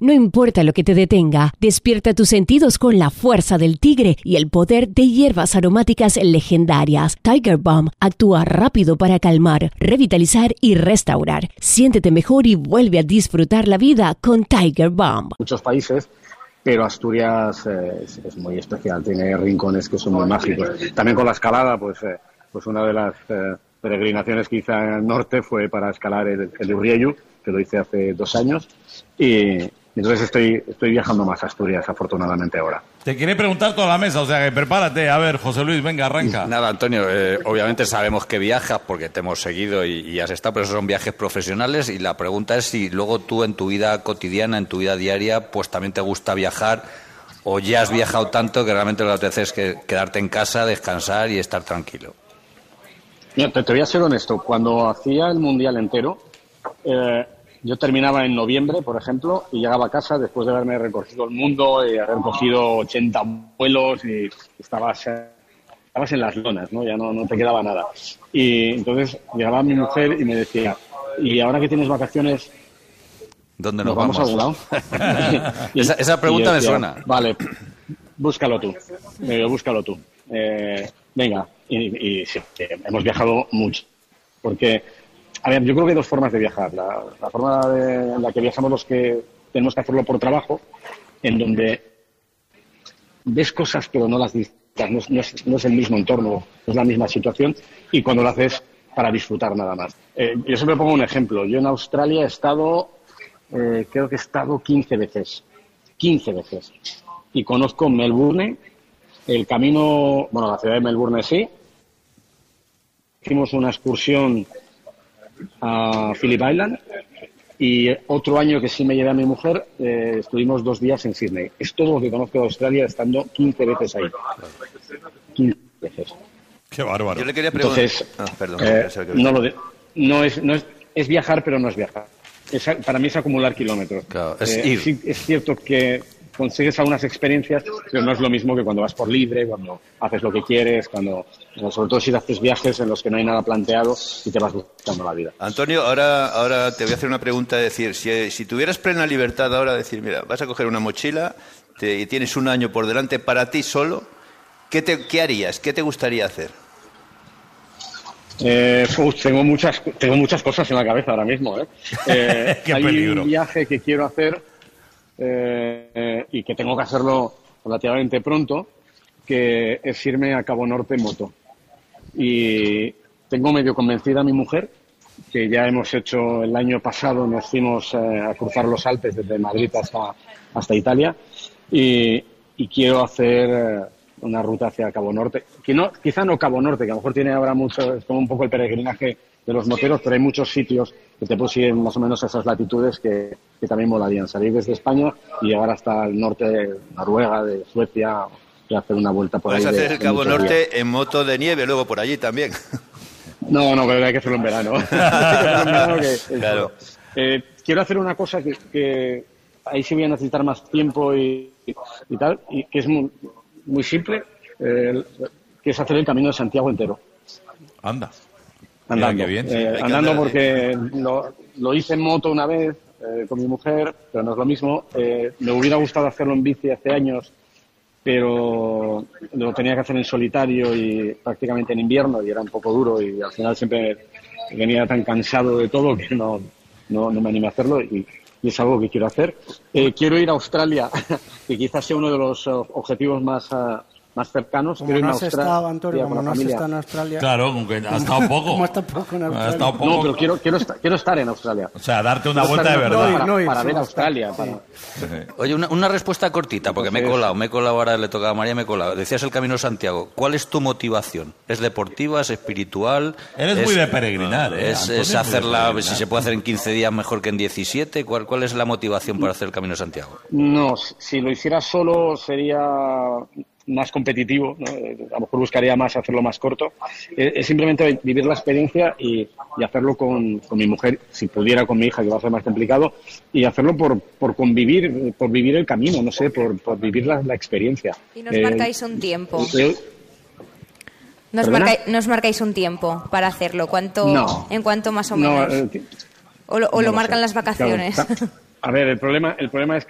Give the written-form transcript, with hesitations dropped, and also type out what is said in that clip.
No importa lo que te detenga, despierta tus sentidos con la fuerza del tigre y el poder de hierbas aromáticas legendarias. Tiger Balm actúa rápido para calmar, revitalizar y restaurar. Siéntete mejor y vuelve a disfrutar la vida con Tiger Balm. Muchos países, pero Asturias es muy especial, tiene rincones que son muy mágicos. También con la escalada, pues una de las peregrinaciones que hice al norte fue para escalar el Urriellu, que lo hice hace 2 años, y entonces estoy viajando más a Asturias, afortunadamente, ahora. Te quiere preguntar toda la mesa, o sea que prepárate. A ver, José Luis, venga, arranca. Nada, Antonio, obviamente sabemos que viajas porque te hemos seguido y has estado, pero esos son viajes profesionales y la pregunta es si luego tú en tu vida cotidiana, en tu vida diaria, pues también te gusta viajar o ya has viajado tanto que realmente lo que te hace es quedarte en casa, descansar y estar tranquilo. Mira, te voy a ser honesto, cuando hacía el Mundial entero, yo terminaba en noviembre, por ejemplo, y llegaba a casa después de haberme recorrido el mundo y haber cogido 80 vuelos y estabas en las lonas, ¿no? Ya no te quedaba nada. Y entonces llegaba mi mujer y me decía, ¿y ahora que tienes vacaciones, ¿dónde nos vamos a algún lado? esa pregunta me suena. Vale, búscalo tú. Búscalo tú. Venga, y sí, hemos viajado mucho. Porque, a ver, yo creo que hay 2 formas de viajar. La forma en la que viajamos los que tenemos que hacerlo por trabajo, en donde ves cosas pero no las disfrutas, no es el mismo entorno, no es la misma situación, y cuando lo haces para disfrutar nada más. Yo siempre pongo un ejemplo. Yo en Australia he estado, creo que he estado 15 veces. 15 veces. Y conozco Melbourne, el camino, bueno, la ciudad de Melbourne sí. Hicimos una excursión a Phillip Island y otro año que sí me llevé a mi mujer, estuvimos 2 días en Sydney. Es todo lo que conozco de Australia estando 15 veces ahí. 15 veces. Qué bárbaro. Yo le quería preguntar. Entonces, es viajar, pero no es viajar. Para mí es acumular kilómetros. Claro, sí, es cierto que consigues algunas experiencias, pero no es lo mismo que cuando vas por libre, cuando haces lo que quieres, sobre todo si haces viajes en los que no hay nada planteado y te vas buscando la vida. Antonio, ahora te voy a hacer una pregunta, decir, si tuvieras plena libertad ahora, decir, mira, vas a coger una mochila y tienes 1 año por delante para ti solo, ¿qué harías? ¿Qué te gustaría hacer? Tengo muchas cosas en la cabeza ahora mismo. Qué hay peligro. un viaje que quiero hacer y que tengo que hacerlo relativamente pronto, que es irme a Cabo Norte en moto. Y tengo medio convencida a mi mujer, que ya hemos hecho el año pasado, nos fuimos a cruzar los Alpes desde Madrid hasta Italia, y quiero hacer una ruta hacia Cabo Norte, quizá no Cabo Norte, que a lo mejor tiene ahora mucho, es como un poco el peregrinaje de los moteros, pero hay muchos sitios que te pueden ir más o menos a esas latitudes que también molarían. Salir desde España y llegar hasta el norte de Noruega, de Suecia, y hacer una vuelta por ahí. Puedes hacer el Cabo Norte en moto de nieve luego por allí también. No, pero hay que hacerlo en verano. Claro. Quiero hacer una cosa que ahí sí voy a necesitar más tiempo y tal, y que es muy simple, que es hacer el Camino de Santiago entero. Anda. Andando, Mira, qué bien. andando porque lo hice en moto una vez con mi mujer, pero no es lo mismo. Me hubiera gustado hacerlo en bici hace años, pero lo tenía que hacer en solitario y prácticamente en invierno y era un poco duro y al final siempre venía tan cansado de todo que no me animé a hacerlo y es algo que quiero hacer. Quiero ir a Australia, que quizás sea uno de los objetivos más cercanos. Como no has estado, Antonio, como no has estado en Australia. Claro, aunque ha estado poco. Como ha estado poco en Australia. No, pero quiero estar en Australia. O sea, darte una vuelta de verdad. Para ver Australia. Oye, una respuesta cortita, porque me he colado ahora, le tocaba a María, me he colado. Decías el Camino de Santiago. ¿Cuál es tu motivación? ¿Es deportiva, es espiritual? Eres muy de peregrinar, ¿Es hacerla, si se puede hacer en 15 días mejor que en 17? ¿Cuál es la motivación para hacer el Camino de Santiago? No, si lo hiciera solo sería más competitivo, ¿no? A lo mejor buscaría más hacerlo más corto. Es simplemente vivir la experiencia y hacerlo con mi mujer, si pudiera con mi hija, que va a ser más complicado, y hacerlo por convivir, por vivir el camino, no sé, por vivir la experiencia. Y nos marcáis un tiempo. Nos marcáis un tiempo para hacerlo. ¿En cuánto más o menos? ¿O lo marcan las vacaciones? Claro, a ver, el problema es que